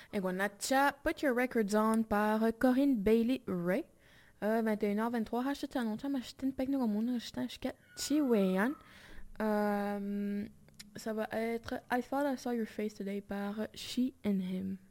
Iguanacha, Put Your Records On par Corinne Bailey Ray. 21h23, hashtag anunțam așteptând pe noi comună, așteptând jusqu'à Chiweyan. Ça va être I Thought I Saw Your Face Today par She and Him.